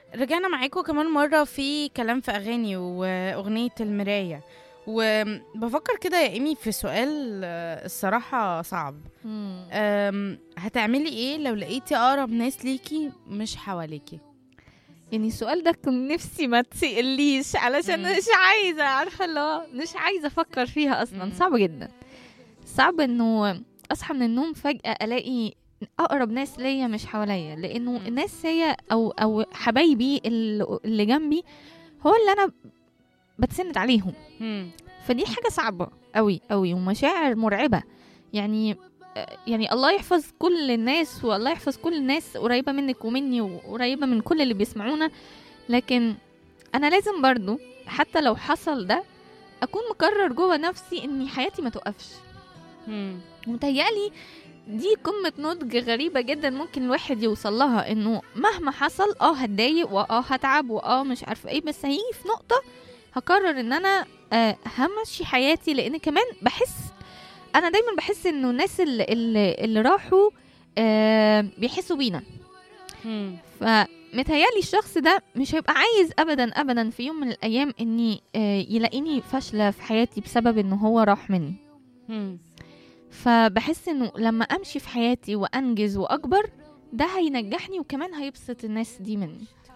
رجعنا معاكم كمان مرة في كلام في أغاني وأغنية المراية. وبفكر كده يا إيمي في سؤال الصراحة صعب. مم. هتعملي إيه لو لقيتي أقرب ناس ليكي مش حواليكي؟ يعني السؤال ده كنت نفسي ما تسأليش علشان مم. مش عايزة، عارفة اللي هو مش عايزة أفكر فيها أصلا. مم. صعب جدا، صعب إنه أصحى من النوم فجأة ألاقي أقرب ناس ليا مش حواليا، لأنه مم. الناس هي أو حبايبي اللي جنبي هو اللي أنا بتسند عليهم. مم. فدي حاجة صعبة قوي قوي ومشاعر مرعبة. يعني يعني الله يحفظ كل الناس، والله يحفظ كل الناس قريبة منك ومني وقريبة من كل اللي بيسمعونا، لكن أنا لازم برضو حتى لو حصل ده أكون مقرر جوه نفسي إني حياتي ما توقفش. مم. ومتهيألي دي قمة نضج غريبة جدا ممكن الواحد يوصل لها، إنه مهما حصل هتضايق هتعب مش عارفة ايه، بس هيجي في نقطة هقرر ان انا همشي حياتي. لان كمان انا دايما بحس انه الناس اللي راحوا بيحسوا بينا. مم. فمتهيألي الشخص ده مش هيبقى عايز ابدا ابدا في يوم من الايام اني يلاقيني فاشلة في حياتي بسبب انه هو راح مني. مم. فبحس انه لما امشي في حياتي وانجز واكبر ده هينجحني وكمان هيبسط الناس دي مني.